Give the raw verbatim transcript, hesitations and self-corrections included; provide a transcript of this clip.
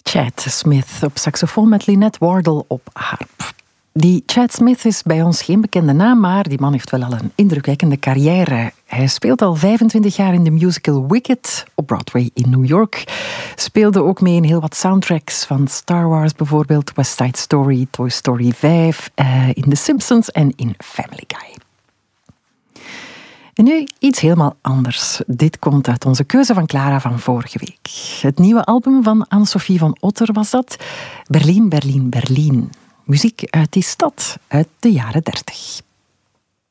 Chad Smith op saxofoon met Lynette Wardle op harp. Die Chad Smith is bij ons geen bekende naam, maar die man heeft wel al een indrukwekkende carrière. Hij speelt al vijfentwintig jaar in de musical Wicked op Broadway in New York. Speelde ook mee in heel wat soundtracks van Star Wars bijvoorbeeld, West Side Story, Toy Story vijf, uh, in The Simpsons en in Family Guy. En nu iets helemaal anders. Dit komt uit onze keuze van Clara van vorige week. Het nieuwe album van Anne-Sophie van Otter was dat. Berlin, Berlin, Berlin. Muziek uit die stad uit de jaren dertig.